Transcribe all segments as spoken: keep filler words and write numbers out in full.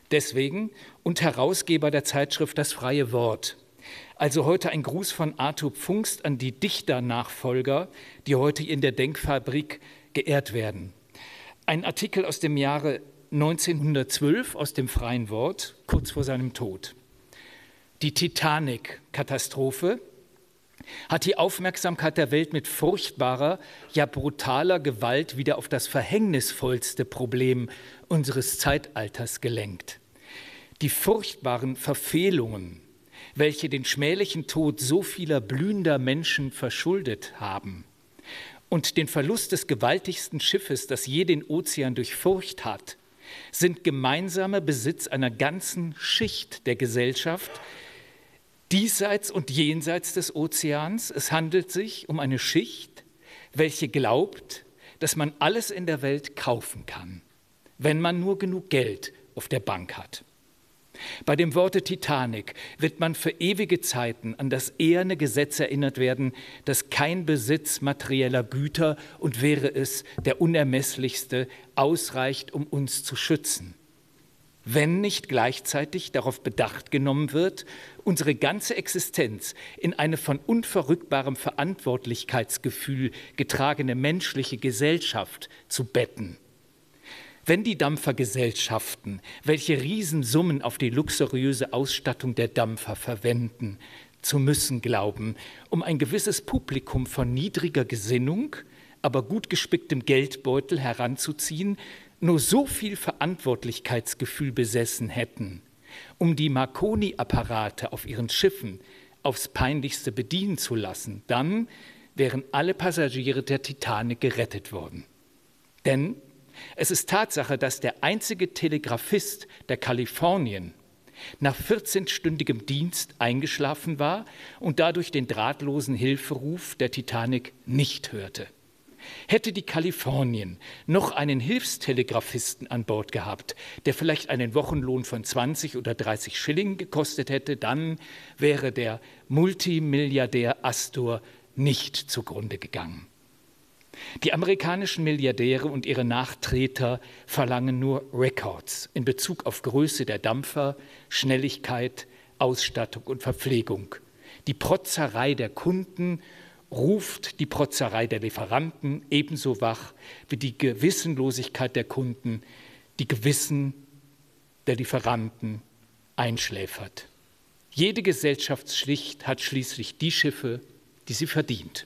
Deswegen und Herausgeber der Zeitschrift Das Freie Wort. Also heute ein Gruß von Arthur Pfungst an die Dichternachfolger, die heute in der Denkfabrik geehrt werden. Ein Artikel aus dem Jahre neunzehnhundertzwölf aus dem Freien Wort, kurz vor seinem Tod. Die Titanic-Katastrophe hat die Aufmerksamkeit der Welt mit furchtbarer, ja brutaler Gewalt wieder auf das verhängnisvollste Problem unseres Zeitalters gelenkt. Die furchtbaren Verfehlungen, welche den schmählichen Tod so vieler blühender Menschen verschuldet haben und den Verlust des gewaltigsten Schiffes, das je den Ozean durchfurcht hat, sind gemeinsamer Besitz einer ganzen Schicht der Gesellschaft, diesseits und jenseits des Ozeans. Es handelt sich um eine Schicht, welche glaubt, dass man alles in der Welt kaufen kann, wenn man nur genug Geld auf der Bank hat. Bei dem Worte Titanic wird man für ewige Zeiten an das eherne Gesetz erinnert werden, dass kein Besitz materieller Güter, und wäre es der unermesslichste, ausreicht, um uns zu schützen, wenn nicht gleichzeitig darauf Bedacht genommen wird, unsere ganze Existenz in eine von unverrückbarem Verantwortlichkeitsgefühl getragene menschliche Gesellschaft zu betten. Wenn die Dampfergesellschaften, welche Riesensummen auf die luxuriöse Ausstattung der Dampfer verwenden, zu müssen glauben, um ein gewisses Publikum von niedriger Gesinnung, aber gut gespicktem Geldbeutel heranzuziehen, nur so viel Verantwortlichkeitsgefühl besessen hätten, um die Marconi-Apparate auf ihren Schiffen aufs Peinlichste bedienen zu lassen, dann wären alle Passagiere der Titanic gerettet worden. Denn es ist Tatsache, dass der einzige Telegrafist der Kalifornien nach vierzehnstündigem Dienst eingeschlafen war und dadurch den drahtlosen Hilferuf der Titanic nicht hörte. Hätte die Kalifornien noch einen Hilfstelegrafisten an Bord gehabt, der vielleicht einen Wochenlohn von zwanzig oder dreißig Schilling gekostet hätte, dann wäre der Multimilliardär Astor nicht zugrunde gegangen. Die amerikanischen Milliardäre und ihre Nachtreter verlangen nur Records in Bezug auf Größe der Dampfer, Schnelligkeit, Ausstattung und Verpflegung. Die Protzerei der Kunden ruft die Protzerei der Lieferanten ebenso wach wie die Gewissenlosigkeit der Kunden, die Gewissen der Lieferanten einschläfert. Jede Gesellschaftsschicht hat schließlich die Schiffe, die sie verdient.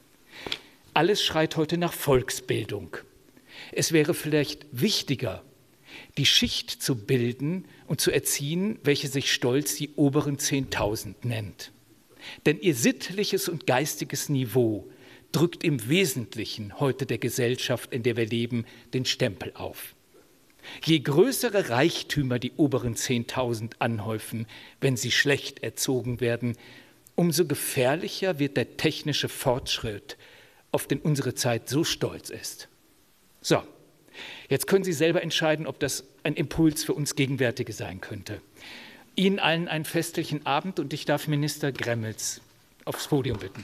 Alles schreit heute nach Volksbildung. Es wäre vielleicht wichtiger, die Schicht zu bilden und zu erziehen, welche sich stolz die oberen Zehntausend nennt. Denn ihr sittliches und geistiges Niveau drückt im Wesentlichen heute der Gesellschaft, in der wir leben, den Stempel auf. Je größere Reichtümer die oberen Zehntausend anhäufen, wenn sie schlecht erzogen werden, umso gefährlicher wird der technische Fortschritt, auf den unsere Zeit so stolz ist. So, jetzt können Sie selber entscheiden, ob das ein Impuls für uns Gegenwärtige sein könnte. Ihnen allen einen festlichen Abend, und ich darf Minister Gremmels aufs Podium bitten.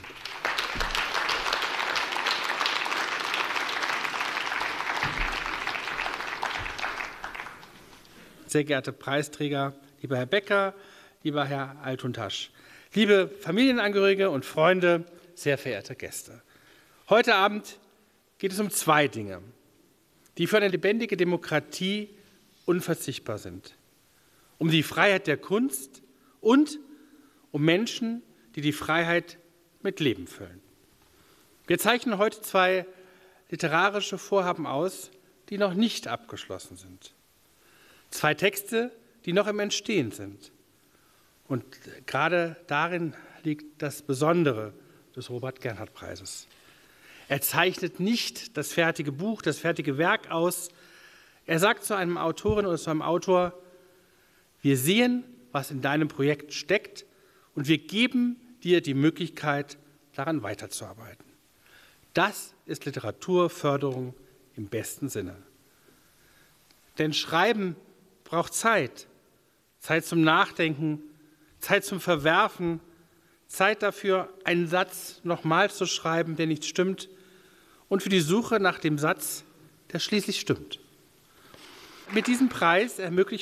Sehr geehrte Preisträger, lieber Herr Becker, lieber Herr Altuntasch, liebe Familienangehörige und Freunde, sehr verehrte Gäste. Heute Abend geht es um zwei Dinge, die für eine lebendige Demokratie unverzichtbar sind. Um die Freiheit der Kunst und um Menschen, die die Freiheit mit Leben füllen. Wir zeichnen heute zwei literarische Vorhaben aus, die noch nicht abgeschlossen sind. Zwei Texte, die noch im Entstehen sind. Und gerade darin liegt das Besondere des Robert-Gernhardt-Preises. Er zeichnet nicht das fertige Buch, das fertige Werk aus. Er sagt zu einem Autorin oder zu einem Autor: Wir sehen, was in deinem Projekt steckt, und wir geben dir die Möglichkeit, daran weiterzuarbeiten. Das ist Literaturförderung im besten Sinne. Denn Schreiben braucht Zeit. Zeit zum Nachdenken, Zeit zum Verwerfen, Zeit dafür, einen Satz nochmal zu schreiben, der nicht stimmt, und für die Suche nach dem Satz, der schließlich stimmt. Mit diesem Preis ermöglichen